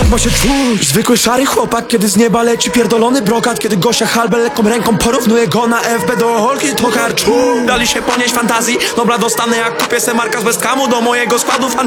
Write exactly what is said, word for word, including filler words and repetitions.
bo się czuć. Zwykły szary chłopak, kiedy z nieba leci pierdolony brokat. Kiedy Gosia Halbel lekką ręką porównuje go na F B do Holki, to karczu. Dali się ponieść fantazji, dobra dostanę jak kupię se marka z West Hamu do mojego składu fan.